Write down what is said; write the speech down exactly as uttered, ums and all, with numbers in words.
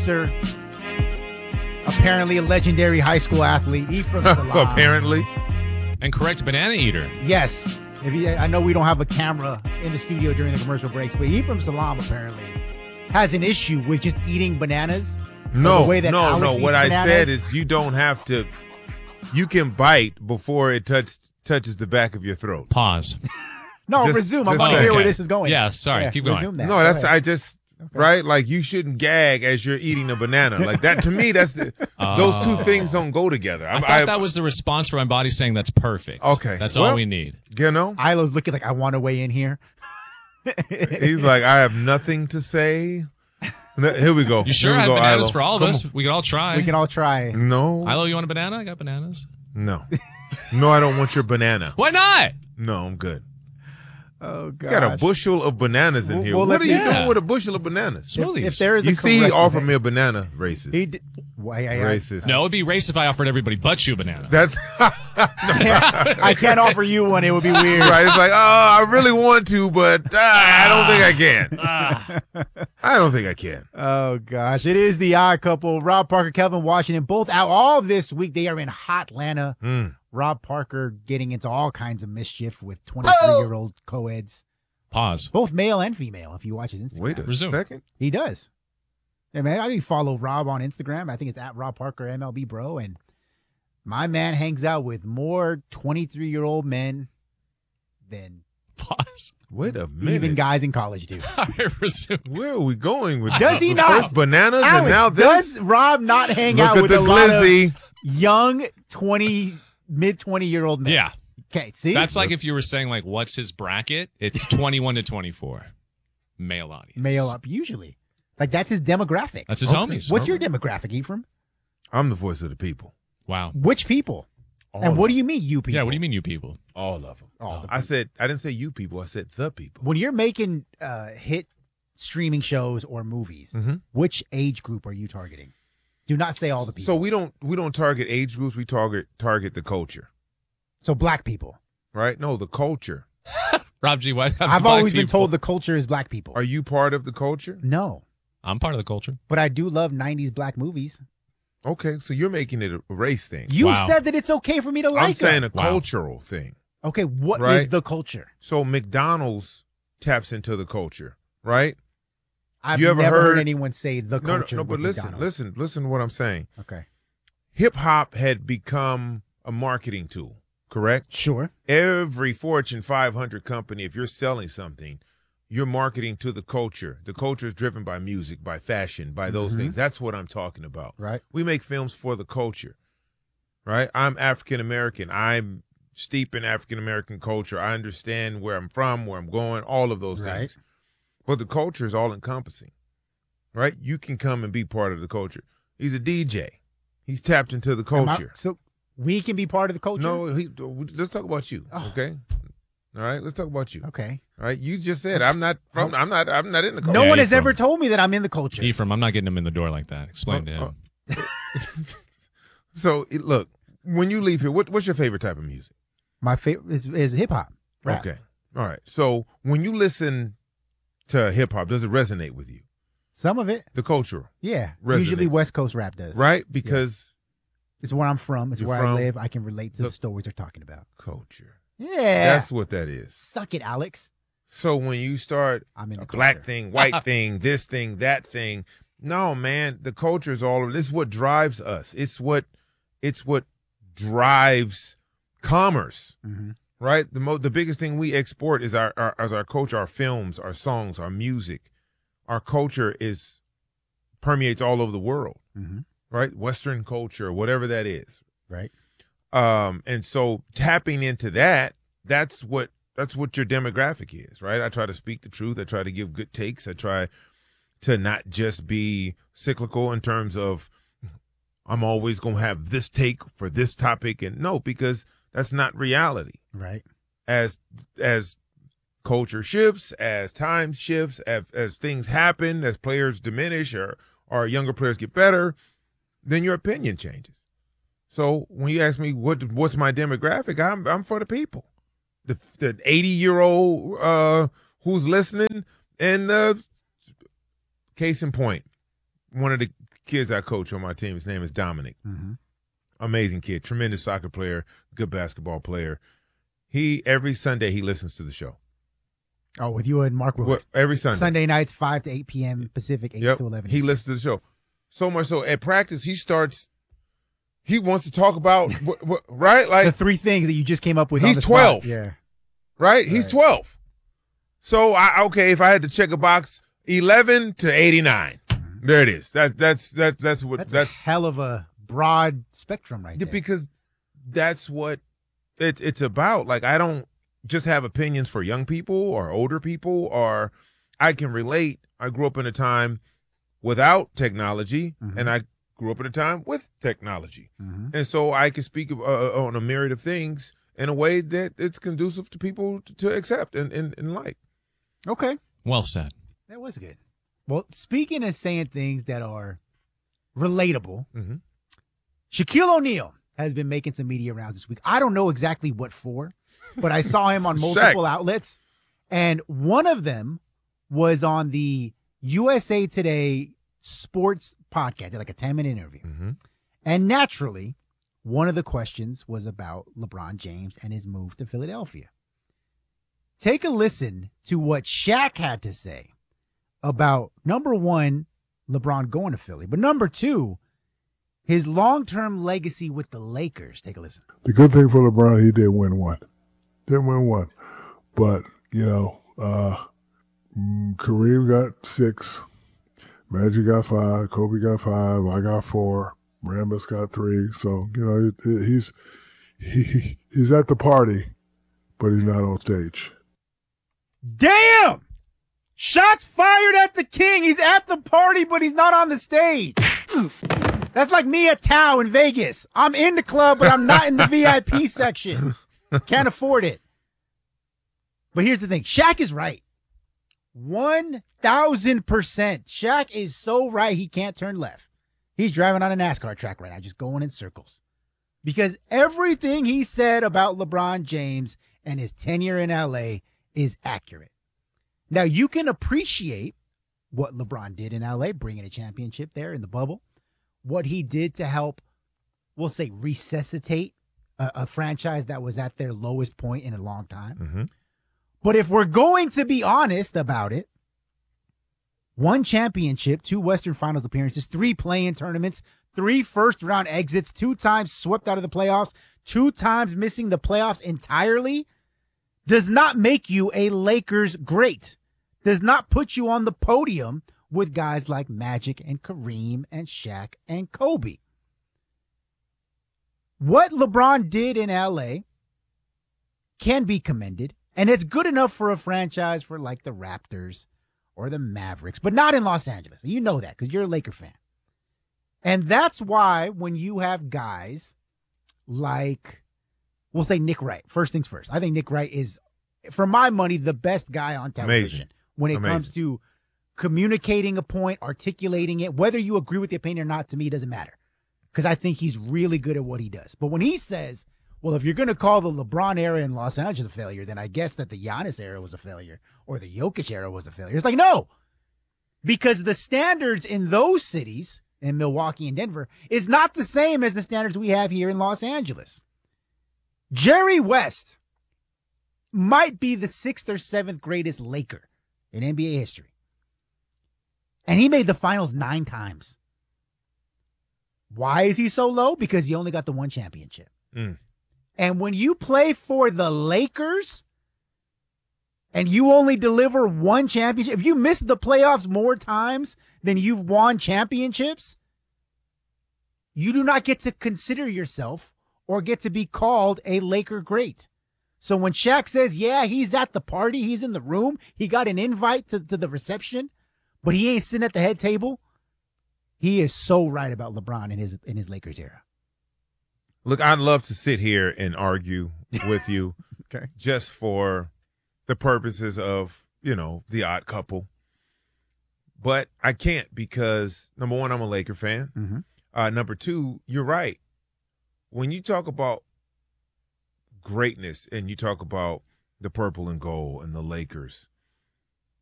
producer, apparently a legendary high school athlete, Ephraim Salaam. Apparently. And correct banana eater. Yes. If you, I know we don't have a camera in the studio during the commercial breaks, but Ephraim Salaam apparently has an issue with just eating bananas. No, the way that no, Alex no. eats What I bananas. said is you don't have to. You can bite before it touch, touches the back of your throat. Pause. No, Just- resume. I'm just going to say- hear where Okay. this is going. Yeah, sorry. Keep going. Resume that. No, Go that's ahead. I just right. Like you shouldn't gag as you're eating a banana. Like that to me, that's the, those two things don't go together. I I'm- thought I- that was the response from my body saying that's perfect. Okay. That's Well, all we need. You know, Ilo's looking like I want to weigh in here. he's like, I have nothing to say. Here we go. You sure Here we have go, bananas Ilo. for all of Come us? We can all try. We can all try. on. No, Ilo, you want a banana? I got bananas. no, no. I don't want your banana. Why not? No, I'm good. Oh, You God. got a bushel of bananas in Well, here. well, what let are you me- doing Yeah. with a bushel of bananas? Smoothies. If there is You a see, he correct offered event- me a banana. Racist. He did. Why, I, I, Racist. No, it'd be racist if I offered everybody but you a banana. That's I can't offer you one. It would be weird. right. It's like, oh, I really want to, but uh, I don't think I can. I don't think I can. Oh, gosh. It is the odd couple. Rob Parker, Kelvin Washington, both out all this week. They are in hot Atlanta. Mm. Rob Parker getting into all kinds of mischief with twenty-three-year-old co-eds. Pause. Both male and female, if you watch his Instagram. Wait a Resume. second. He does. Yeah, man, I didn't follow Rob on Instagram. I think it's at Rob Parker M L B Bro. And my man hangs out with more twenty-three-year-old men than Pause. Wait a minute. even guys in college do. All right, resume. Where are we going with Does he this? not? First bananas and Alex, now this? does Rob not hang Look out at with the a lot of glizzy. young twenty, mid twenty-year-old men? Yeah. Okay, see? That's like if you were saying, like, what's his bracket? It's twenty-one to twenty-four. Male audience. male up, usually. Like, that's his demographic. That's his Okay. homies. What's your demographic, Ephraim? I'm the voice of the people. Wow. Which people? All and of what them. do you mean, you people? Yeah, what do you mean, you people? All of them. All the I said, I didn't say you people. I said the people. When you're making uh, hit streaming shows or movies, Mhm. which age group are you targeting? Do not say all the people. So we don't we don't target age groups. We target target the culture, So black people. right? No, the culture. Rob G, why? I've always been told the culture is black people. Are you part of the culture? No, I'm part of the culture. but I do love nineties black movies. Okay, so you're making it a race thing. You Wow. said that it's okay for me to like I'm saying them. a Wow. cultural thing. Okay, what is Right. the culture? So McDonald's taps into the culture, right? I've You ever never heard, heard- anyone say the No, no, culture. no. But with listen, McDonald's. listen, listen. To what I'm saying. Okay, Hip hop had become a marketing tool, correct? sure. Every Fortune five hundred company, if you're selling something, you're marketing to the culture. The culture is driven by music, by fashion, by those Mhm. things. That's what I'm talking about. Right. We make films for the culture, right? I'm African American. I'm steep in African American culture. I understand where I'm from, where I'm going, all of those Right. things. But the culture is all encompassing, right? You can come and be part of the culture. He's a D J. He's tapped into the Am I- culture. so we can be part of the culture. No, he, let's talk about you, Oh. okay? All right, let's talk about you. Okay. All right, you just said I'm not from. I'm not. I'm not in the culture. No Yeah, one has Ephraim. ever told me that I'm in the culture. Ephraim, I'm not getting him in the door like that. Explain to him. Oh, So it- look, when you leave here, what, what's your favorite type of music? My favorite is, is hip hop. Rap. Okay, all right. So when you listen to hip hop, does it resonate with you? Some of it, The culture, yeah. Resonates. Usually West Coast rap does. right? Because It's where I'm from. It's You're where from- I live. I can relate to the the- stories they're talking about. culture. Yeah. That's what that is. Suck it, Alex. So when you start I'm in the a black culture. thing, white thing, this thing, that thing. No, man, the culture is all of this. Is what drives us. It's what, it's what drives commerce, Mm-hmm. right? The mo- the biggest thing we export is our, our as our culture, our films, our songs, our music. Our culture is permeates all over the world, Mm-hmm. right? Western culture, whatever that is. Right. Um, and so tapping into that, that's what that's what your demographic is, right? I try to speak the truth. I try to give good takes. I try to not just be cyclical in terms of I'm always going to have this take for this topic. And no, because that's not reality. Right. As as culture shifts, as time shifts, as, as things happen, as players diminish or, or younger players get better, then your opinion changes. So when you ask me what what's my demographic, I'm I'm for the people, the the eighty year old uh, who's listening, and the case in point, one of the kids I coach on my team, his name is Dominic. Mm-hmm. Amazing kid, tremendous soccer player, good basketball player. He every Sunday he listens to the show. Oh, with you and Mark Willard. Well, every Sunday. Sunday nights, five to eight p.m. Pacific, eight Yep. to eleven. He Eastern. listens to the show. So much so at practice he starts. He wants to talk about what, what, right, like the three things that you just came up with. on He's the spot. twelve. Yeah. right. He's Right. twelve. So I okay if I had to check a box, eleven to eighty-nine. There it is. That that's that that's what That's, that's a hell of a broad spectrum right Yeah, there. because that's what it's it's about. Like I don't just have opinions for young people or older people, or I can relate. I grew up in a time without technology, Mhm. and I grew up in a time with technology, Mhm. and so I can speak uh, on a myriad of things in a way that it's conducive to people to, to accept and, and, and like. Okay. Well said. That was good. Well, speaking of saying things that are relatable, Mm-hmm. Shaquille O'Neal has been making some media rounds this week. I don't know exactly what for, but I saw him on multiple outlets, and one of them was on the U S A Today sports podcast, like a ten-minute interview. Mm-hmm. And naturally, one of the questions was about LeBron James and his move to Philadelphia. Take a listen to what Shaq had to say about, number one, LeBron going to Philly, but number two, his long-term legacy with the Lakers. Take a listen. The good thing for LeBron, he did win one. Didn't win one. But, you know, uh, mm, Kareem got six. Magic got five. Kobe got five. I got four. Rambis got three. So, you know, it, it, he's he he's at the party, but he's not on stage. Damn! Shots fired at the king. He's at the party, but he's not on the stage. That's like me at Tao in Vegas. I'm in the club, but I'm not in the V I P section. Can't afford it. But here's the thing. Shaq is right. one thousand percent. Shaq is so right, he can't turn left. He's driving on a NASCAR track right now, just going in circles. Because everything he said about LeBron James and his tenure in L A is accurate. Now, you can appreciate what LeBron did in L A, bringing a championship there in the bubble, what he did to help, we'll say, resuscitate a, a franchise that was at their lowest point in a long time. Mm-hmm. But if we're going to be honest about it, one championship, two Western Finals appearances, three play-in tournaments, three first-round exits, two times swept out of the playoffs, two times missing the playoffs entirely, does not make you a Lakers great. Does not put you on the podium with guys like Magic and Kareem and Shaq and Kobe. What LeBron did in L A can be commended, and it's good enough for a franchise for like the Raptors or the Mavericks, but not in Los Angeles. You know that because you're a Laker fan. And that's why when you have guys like, we'll say Nick Wright, first things first. I think Nick Wright is, for my money, the best guy on television. Amazing. When it Amazing. comes to communicating a point, articulating it, whether you agree with the opinion or not, to me, doesn't matter. Because I think he's really good at what he does. But when he says, well, if you're going to call the LeBron era in Los Angeles a failure, then I guess that the Giannis era was a failure or the Jokic era was a failure. It's like, no. Because the standards in those cities, in Milwaukee and Denver, is not the same as the standards we have here in Los Angeles. Jerry West might be the sixth or seventh greatest Laker in N B A history. And he made the finals nine times. Why is he so low? Because he only got the one championship. Mm. And when you play for the Lakers and you only deliver one championship, if you miss the playoffs more times than you've won championships, you do not get to consider yourself or get to be called a Laker great. So when Shaq says, yeah, he's at the party, he's in the room, he got an invite to, to the reception, but he ain't sitting at the head table, he is so right about LeBron in his in his Lakers era. Look, I'd love to sit here and argue with you Okay. just for the purposes of, you know, the odd couple. But I can't because, number one, I'm a Laker fan. Mm-hmm. Uh, number two, you're right. When you talk about greatness and you talk about the purple and gold and the Lakers,